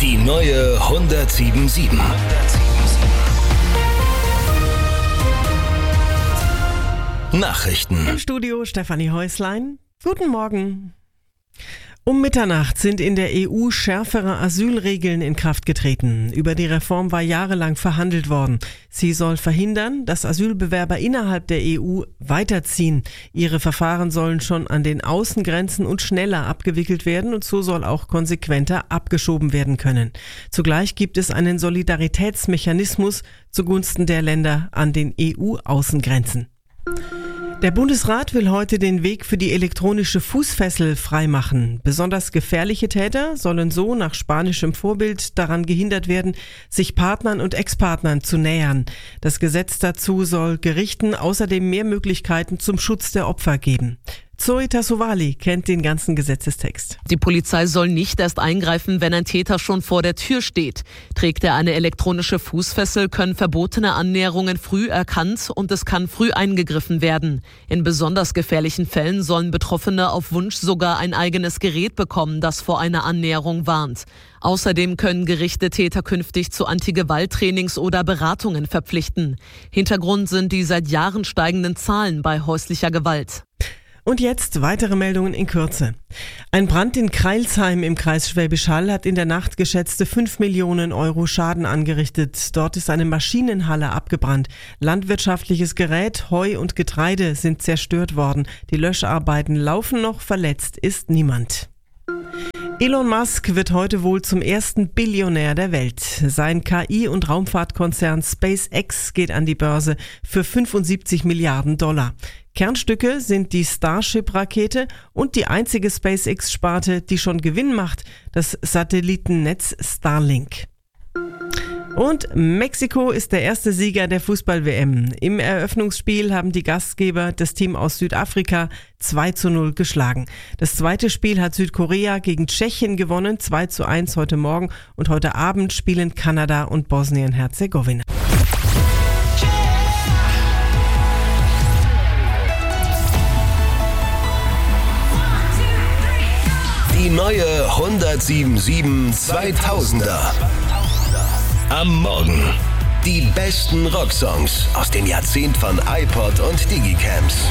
Die neue 107.7. Nachrichten. Im Studio Stefanie Häuslein. Guten Morgen. Um Mitternacht sind in der EU schärfere Asylregeln in Kraft getreten. Über die Reform war jahrelang verhandelt worden. Sie soll verhindern, dass Asylbewerber innerhalb der EU weiterziehen. Ihre Verfahren sollen schon an den Außengrenzen und schneller abgewickelt werden und so soll auch konsequenter abgeschoben werden können. Zugleich gibt es einen Solidaritätsmechanismus zugunsten der Länder an den EU-Außengrenzen. Der Bundesrat will heute den Weg für die elektronische Fußfessel freimachen. Besonders gefährliche Täter sollen so nach spanischem Vorbild daran gehindert werden, sich Partnern und Ex-Partnern zu nähern. Das Gesetz dazu soll Gerichten außerdem mehr Möglichkeiten zum Schutz der Opfer geben. Zoe Tassovali kennt den ganzen Gesetzestext. Die Polizei soll nicht erst eingreifen, wenn ein Täter schon vor der Tür steht. Trägt er eine elektronische Fußfessel, können verbotene Annäherungen früh erkannt und es kann früh eingegriffen werden. In besonders gefährlichen Fällen sollen Betroffene auf Wunsch sogar ein eigenes Gerät bekommen, das vor einer Annäherung warnt. Außerdem können Gerichte Täter künftig zu Anti-Gewalt-Trainings oder Beratungen verpflichten. Hintergrund sind die seit Jahren steigenden Zahlen bei häuslicher Gewalt. Und jetzt weitere Meldungen in Kürze. Ein Brand in Crailsheim im Kreis Schwäbisch Hall hat in der Nacht geschätzte 5 Millionen Euro Schaden angerichtet. Dort ist eine Maschinenhalle abgebrannt. Landwirtschaftliches Gerät, Heu und Getreide sind zerstört worden. Die Löscharbeiten laufen noch, verletzt ist niemand. Elon Musk wird heute wohl zum ersten Billionär der Welt. Sein KI- und Raumfahrtkonzern SpaceX geht an die Börse für 75 Milliarden $. Kernstücke sind die Starship-Rakete und die einzige SpaceX-Sparte, die schon Gewinn macht, das Satellitennetz Starlink. Und Mexiko ist der erste Sieger der Fußball-WM. Im Eröffnungsspiel haben die Gastgeber das Team aus Südafrika 2:0 geschlagen. Das zweite Spiel hat Südkorea gegen Tschechien gewonnen, 2:1 heute Morgen. Und heute Abend spielen Kanada und Bosnien-Herzegowina. Die neue 107.7 2000er. Am Morgen. Die besten Rocksongs aus dem Jahrzehnt von iPod und Digicams.